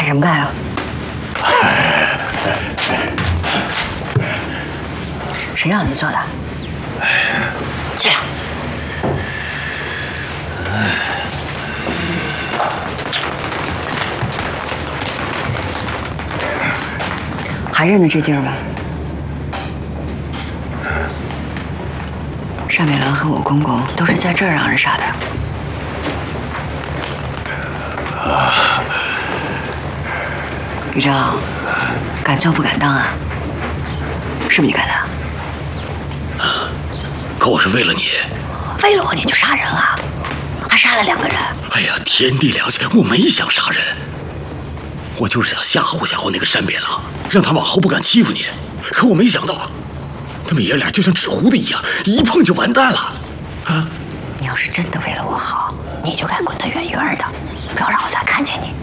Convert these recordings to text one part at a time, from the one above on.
什么干啊？谁让你做的？起来！还认得这地儿吧？单美兰和我公公都是在这儿让人杀的。宇章，敢做不敢当啊？是不是你干的？ 可我是为了你。 为了我你就杀人啊？还杀了2个人？ 哎呀，天地良心，我没想杀人，我就是想吓唬吓唬那个单美郎，让他往后不敢欺负你。可我没想到，他们爷俩就像纸糊的一样，一碰就完蛋了。啊！ 你要是真的为了我好，你就该滚得远远的，不要让我再看见你。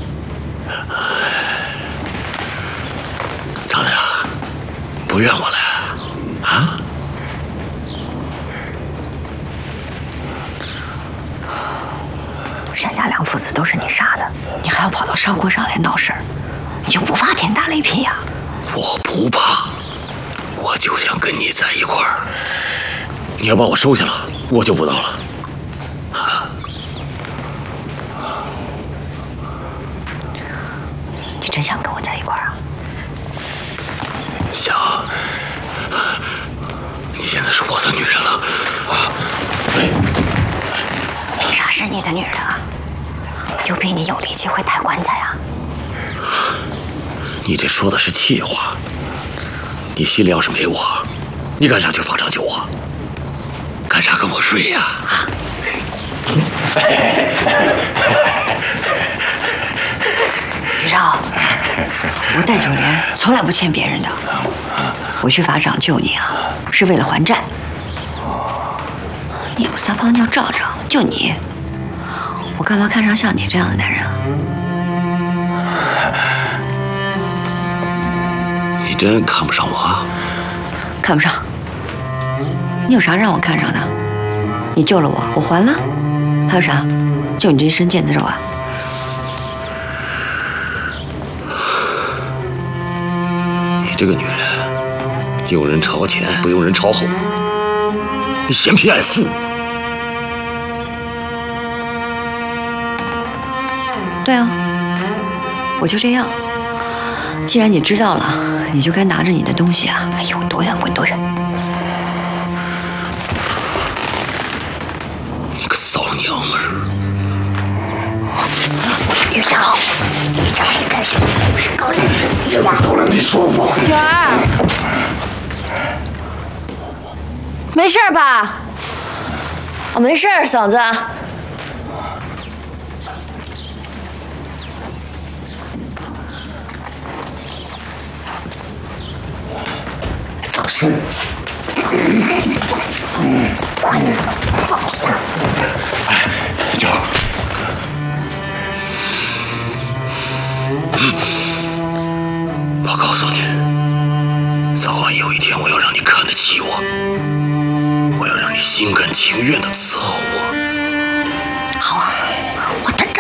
咋的呀？不怨我了啊？ 单家两父子都是你杀的，你还要跑到烧锅上来闹事儿，你就不怕天打雷劈呀？ 我不怕，我就想跟你在一块儿。你要把我收下了，我就不闹了。啊！ 你真想跟我在一块儿啊？ 想。你现在是我的女人了啊！ 凭啥是你的女人啊？就比你有力气会抬棺材啊？ 你这说的是气话。你心里要是没我，你干啥去法场救我？干啥跟我睡呀？啊！ 宇章，我戴九莲从来不欠别人的。我去法场救你啊，是为了还债。你有撒泡尿照照，就你，我干嘛看上像你这样的男人啊？ 你真看不上我啊？ 看不上。你有啥让我看上的？你救了我，我还了。还有啥？就你这一身腱子肉啊？ 你这个女人，用人朝前，不用人朝后。你嫌贫爱富。 对啊，我就这样。既然你知道了，你就该拿着你的东西啊，有多远滚多远。 你个骚娘们儿！ 于长，于长，你干什么？不是高粱， 别把高粱给说服了。 九儿，没事吧？ 我没事儿，嫂子。 放下！ 棍子放下！ 哎，九儿， 我告诉你，早晚有一天我要让你看得起我，我要让你心甘情愿地伺候我。 好啊，我等